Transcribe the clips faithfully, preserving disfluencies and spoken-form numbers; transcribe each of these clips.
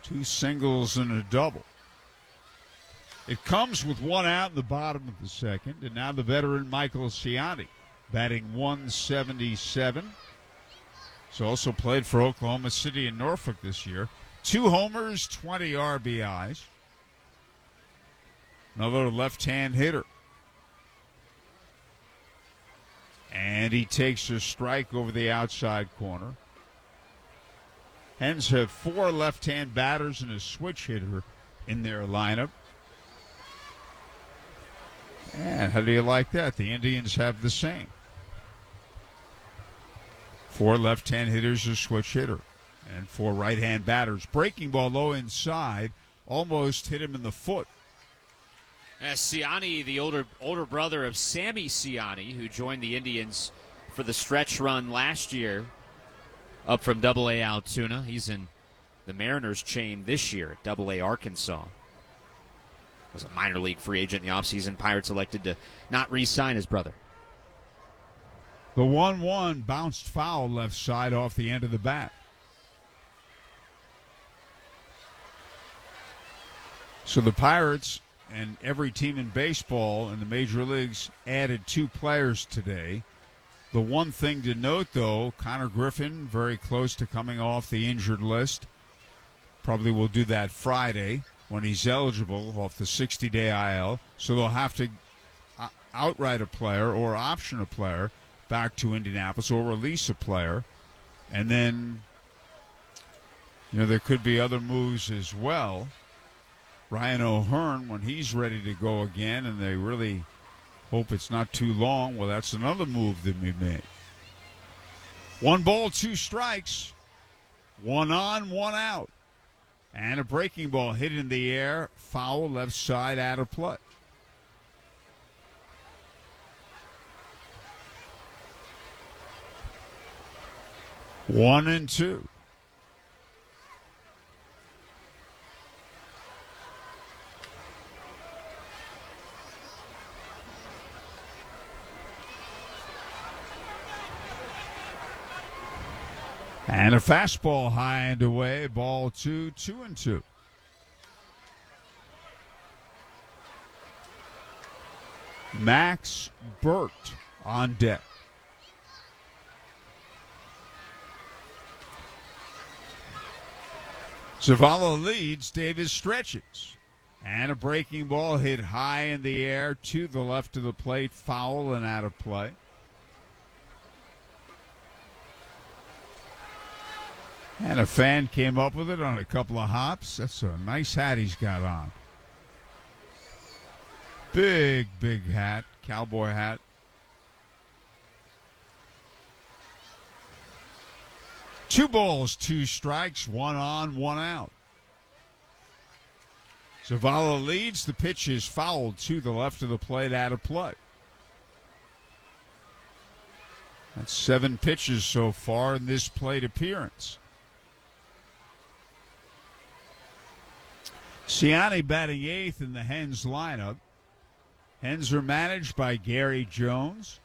Two singles and a double. It comes with one out in the bottom of the second, and now the veteran Michael Ciani batting one seventy-seven. He's also played for Oklahoma City and Norfolk this year. Two homers, twenty R B Is. Another left-hand hitter. And he takes a strike over the outside corner. Hens have four left-hand batters and a switch hitter in their lineup. And how do you like that? The Indians have the same. Four left-hand hitters, a switch hitter, and four right-hand batters. Breaking ball low inside, almost hit him in the foot. Uh, Ciani, the older older brother of Sammy Ciani, who joined the Indians for the stretch run last year, up from Double A Altoona. He's in the Mariners chain this year at Double A Arkansas. Was a minor league free agent in the offseason. Pirates elected to not re-sign his brother. The one one bounced foul left side off the end of the bat. So the Pirates and every team in baseball in the major leagues added two players today. The one thing to note, though, Connor Griffin, very close to coming off the injured list. Probably will do that Friday when he's eligible off the sixty-day I L. So they'll have to outright a player or option a player back to Indianapolis or release a player. And then, you know, there could be other moves as well. Ryan O'Hearn, when he's ready to go again, and they really hope it's not too long, well, that's another move that we made. One ball, two strikes. One on, one out. And a breaking ball hit in the air, foul left side, out of play. One and two. And a fastball high and away, ball two, two and two. Max Burt on deck. Zavala leads, Davis stretches. And a breaking ball hit high in the air to the left of the plate, foul and out of play. And a fan came up with it on a couple of hops. That's a nice hat he's got on. Big, big hat, cowboy hat. Two balls, two strikes, one on, one out. Zavala leads. The pitch is fouled to the left of the plate, out of play. That's seven pitches so far in this plate appearance. Ciani batting eighth in the Hens lineup. Hens are managed by Gary Jones.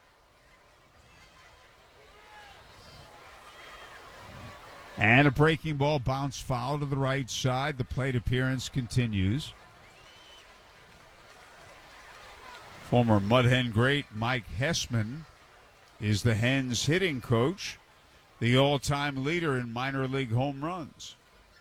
And a breaking ball bounced foul to the right side. The plate appearance continues. Former Mud Hen great Mike Hessman is the Hens hitting coach, the all-time leader in minor league home runs.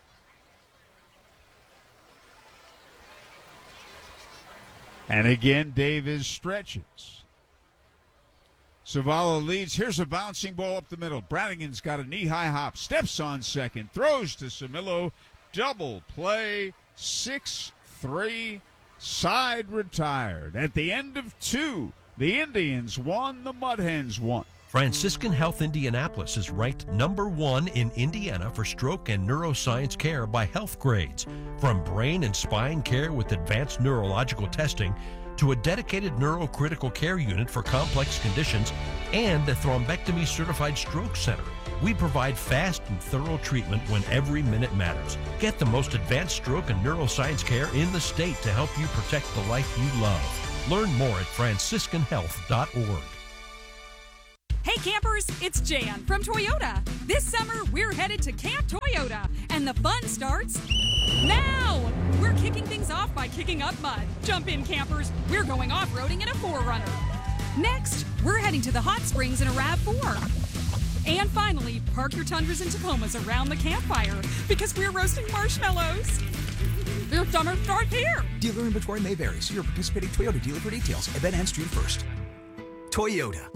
And again, Davis stretches. Zavala leads. Here's a bouncing ball up the middle. Brannigan's got a knee-high hop. Steps on second. Throws to Camilo. Double play. six three. Side retired. At the end of two, the Indians won. The Mud Hens won. Franciscan Health Indianapolis is ranked number one in Indiana for stroke and neuroscience care by Health Grades. From brain and spine care with advanced neurological testing to a dedicated neurocritical care unit for complex conditions and a thrombectomy certified stroke center. We provide fast and thorough treatment when every minute matters. Get the most advanced stroke and neuroscience care in the state to help you protect the life you love. Learn more at franciscan health dot org. Hey campers, it's Jan from Toyota. This summer, we're headed to Camp Toyota, and the fun starts now. We're kicking things off by kicking up mud. Jump in, campers. We're going off-roading in a four runner. Next, we're heading to the hot springs in a RAV four. And finally, park your Tundras and Tacomas around the campfire because we're roasting marshmallows. Your summer starts here. Dealer inventory may vary. See your participating Toyota dealer for details. Event ends June first. Toyota.